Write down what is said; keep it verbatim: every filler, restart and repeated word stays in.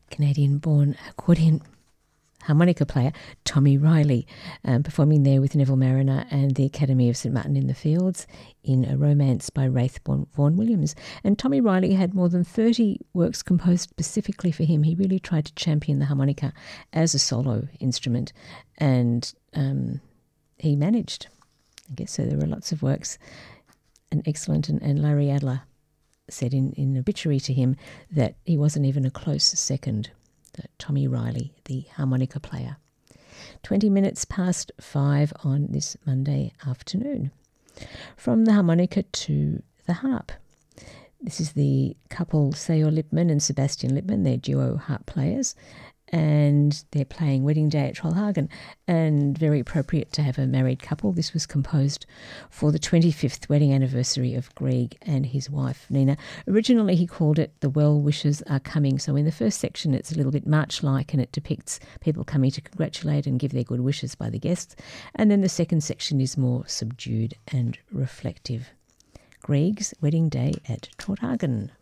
Canadian-born accordion harmonica player Tommy Riley, um, performing there with Neville Mariner and the Academy of St Martin in the Fields in A Romance by Raith Vaughan Williams. And Tommy Riley had more than thirty works composed specifically for him. He really tried to champion the harmonica as a solo instrument, and um, he managed, I guess. So there were lots of works, and excellent. And, and Larry Adler said in, in an obituary to him that he wasn't even a close second. Tommy Riley, the harmonica player. twenty minutes past five on this Monday afternoon. From the harmonica to the harp. This is the couple Theo Lipman and Sebastian Lipman. They're duo harp players, and they're playing Wedding Day at Trollhagen, and very appropriate to have a married couple. This was composed for the twenty-fifth wedding anniversary of Grieg and his wife Nina. Originally he called it The Well Wishes Are Coming. So in the first section it's a little bit march-like, and it depicts people coming to congratulate and give their good wishes by the guests. And then the second section is more subdued and reflective. Grieg's Wedding Day at Trollhagen.